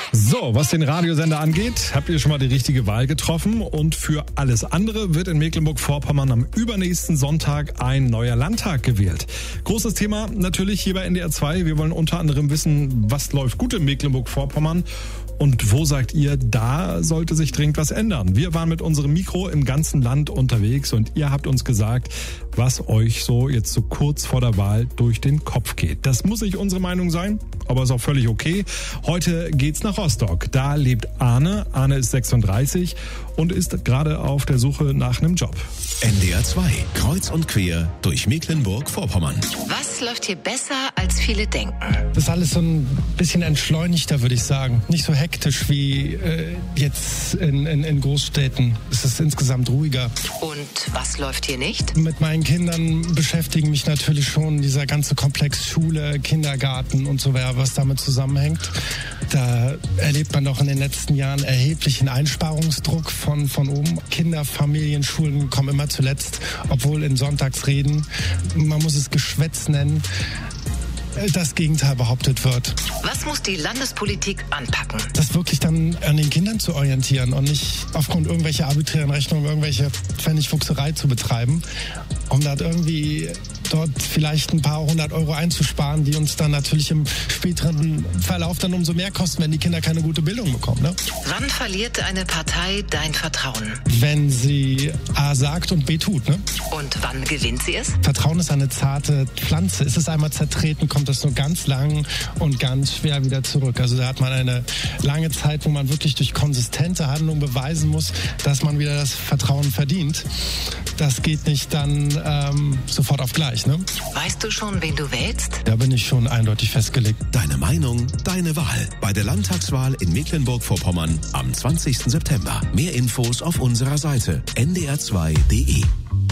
So, was den Radiosender angeht, habt ihr schon mal die richtige Wahl getroffen und für alles andere wird in Mecklenburg-Vorpommern am übernächsten Sonntag ein neuer Landtag gewählt. Großes Thema natürlich hier bei NDR 2. Wir wollen unter anderem wissen, was läuft gut in Mecklenburg-Vorpommern und wo sagt ihr, da sollte sich dringend was ändern. Wir waren mit unserem Mikro im ganzen Land unterwegs und ihr habt uns gesagt, was euch so jetzt so kurz vor der Wahl durch den Kopf geht. Das muss nicht unsere Meinung sein, aber ist auch völlig okay. Heute geht's nach Rostock. Da lebt Arne. Arne ist 36 und ist gerade auf der Suche nach einem Job. NDR 2, kreuz und quer durch Mecklenburg-Vorpommern. Was läuft hier besser, als viele denken? Das ist alles so ein bisschen entschleunigter, würde ich sagen. Nicht so hektisch wie jetzt in Großstädten. Es ist insgesamt ruhiger. Und was läuft hier nicht? Mit meinen Kindern beschäftigen mich natürlich schon dieser ganze Komplex Schule, Kindergarten und so weiter, was damit zusammenhängt. Da erlebt man doch in den letzten Jahren erheblichen Einsparungsdruck von oben. Kinder, Familien, Schulen kommen immer zuletzt, obwohl in Sonntagsreden, man muss es Geschwätz nennen, das Gegenteil behauptet wird. Was muss die Landespolitik anpacken? Das wirklich dann an den Kindern zu orientieren und nicht aufgrund irgendwelcher arbiträren Rechnungen irgendwelche Pfennigfuchserei zu betreiben, um da irgendwie dort vielleicht ein paar 100 Euro einzusparen, die uns dann natürlich im späteren Verlauf dann umso mehr kosten, wenn die Kinder keine gute Bildung bekommen. Ne? Wann verliert eine Partei dein Vertrauen? Wenn sie A sagt und B tut. Ne? Und wann gewinnt sie es? Vertrauen ist eine zarte Pflanze. Ist es einmal zertreten, kommt das nur ganz lang und ganz schwer wieder zurück. Also da hat man eine lange Zeit, wo man wirklich durch konsistente Handlung beweisen muss, dass man wieder das Vertrauen verdient. Das geht nicht dann sofort auf gleich. Ne? Weißt du schon, wen du wählst? Da bin ich schon eindeutig festgelegt. Deine Meinung, deine Wahl. Bei der Landtagswahl in Mecklenburg-Vorpommern am 20. September. Mehr Infos auf unserer Seite ndr2.de.